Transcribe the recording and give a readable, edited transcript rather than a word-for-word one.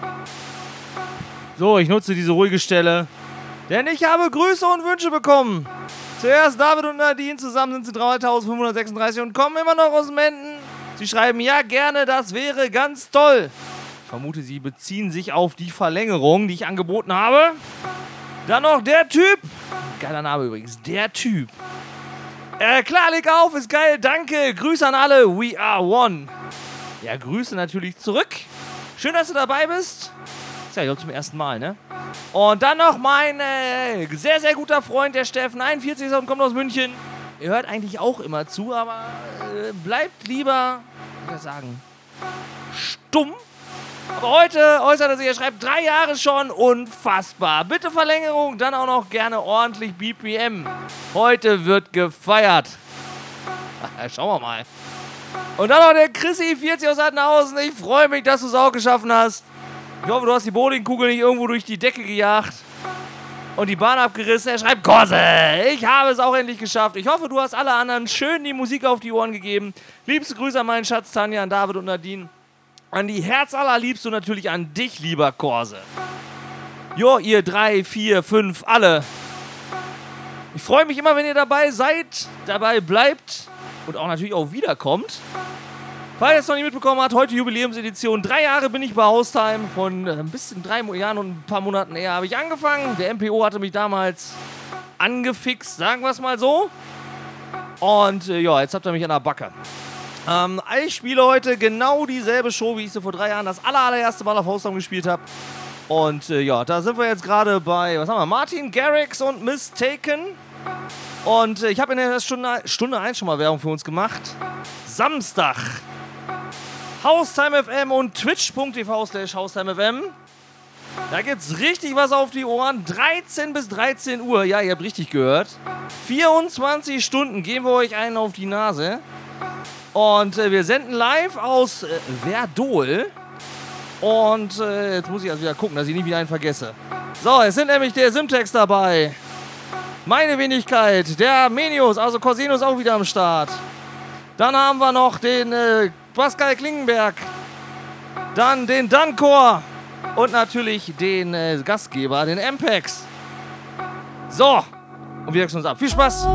So, ich nutze diese ruhige Stelle, denn ich habe Grüße und Wünsche bekommen. Zuerst David und Nadine, zusammen sind sie 3536 und kommen immer noch aus Menden. Sie schreiben, ja gerne, das wäre ganz toll. Ich vermute, sie beziehen sich auf die Verlängerung, die ich angeboten habe. Dann noch der Typ. Geiler Name übrigens, der Typ. Klar, leg auf, ist geil, danke. Grüße an alle, we are one. Ja, Grüße natürlich zurück. Schön, dass du dabei bist. Ist ja, ich glaube, zum ersten Mal, ne? Und dann noch mein sehr, sehr guter Freund, der Steffen, 41 ist und kommt aus München. Ihr hört eigentlich auch immer zu, aber bleibt lieber, wie soll ich sagen, stumm. Aber heute äußert er sich, er schreibt 3 Jahre schon, unfassbar. Bitte Verlängerung, dann auch noch gerne ordentlich BPM. Heute wird gefeiert. Schauen wir mal. Und dann noch der Chrissy, 40 aus Attenhausen. Ich freue mich, dass du es auch geschaffen hast. Ich hoffe, du hast die Bowlingkugel nicht irgendwo durch die Decke gejagt und die Bahn abgerissen. Er schreibt, Korse, ich habe es auch endlich geschafft. Ich hoffe, du hast alle anderen schön die Musik auf die Ohren gegeben. Liebste Grüße an meinen Schatz Tanja, an David und Nadine. An die Herzallerliebste und natürlich an dich, lieber Korse. Jo, ihr 3, 4, 5, alle. Ich freue mich immer, wenn ihr dabei seid, dabei bleibt und auch natürlich auch wiederkommt. Falls ihr es noch nicht mitbekommen habt, heute Jubiläumsedition. 3 Jahre bin ich bei Haustime. Von ein bisschen 3 Jahren und ein paar Monaten eher habe ich angefangen. Der MPO hatte mich damals angefixt, sagen wir es mal so. Und ja, jetzt habt ihr mich an der Backe. Ich spiele heute genau dieselbe Show, wie ich sie vor 3 Jahren das allererste Mal auf Haustime gespielt habe. Und ja, da sind wir jetzt gerade bei, was haben wir, Martin Garrix und Mistaken. Und ich habe in der Stunde 1 schon mal Werbung für uns gemacht. Samstag. Haustime FM und twitch.tv/Haustime FM. Da gibt's richtig was auf die Ohren. 13 bis 13 Uhr. Ja, ihr habt richtig gehört. 24 Stunden geben wir euch einen auf die Nase. Und wir senden live aus Verdol. Und jetzt muss ich also wieder gucken, dass ich nicht wieder einen vergesse. So, es sind nämlich der Simtex dabei. Meine Wenigkeit, der Menius, also Corsinus auch wieder am Start. Dann haben wir noch den Pascal Klingenberg. Dann den Dankor. Und natürlich den Gastgeber, den Ampex. So, und wir wechseln uns ab. Viel Spaß!